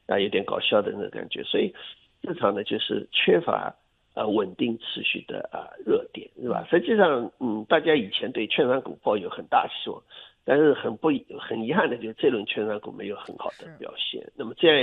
有点搞笑的那个感觉，所以市场呢就是缺乏稳定持续的热点，是吧？实际上，大家以前对券商股抱有很大希望，但是很遗憾的就是这轮券商股没有很好的表现。那么这样